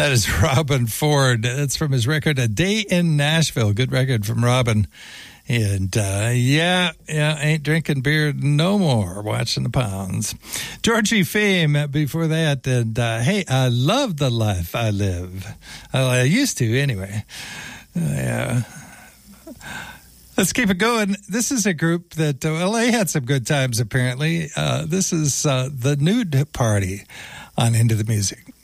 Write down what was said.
That is Robin Ford. That's from his record, A Day in Nashville. Good record from Robin. And, ain't drinking beer no more, watching the pounds. Georgie Fame before that. And, hey, I love the life I live. I used to, anyway. Yeah. Let's keep it going. This is a group that, they had some good times, apparently. This is the Nude Party on Into the Music.